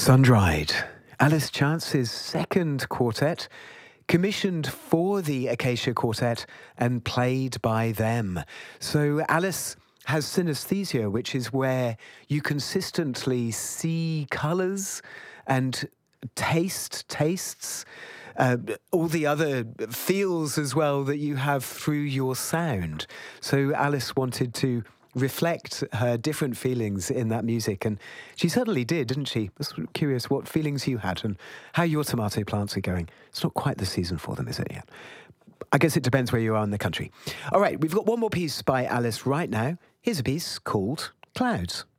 Sun-Dried, Alice Chance's second quartet, commissioned for the Acacia Quartet and played by them. So Alice has synesthesia, which is where you consistently see colours and tastes, all the other feels as well that you have through your sound. So Alice wanted to reflect her different feelings in that music, and she certainly did, didn't she? I was curious what feelings you had and how your tomato plants are going. It's not quite the season for them, is it yet? I guess it depends where you are in the country. All right, we've got one more piece by Alice right now. Here's a piece called Clouds.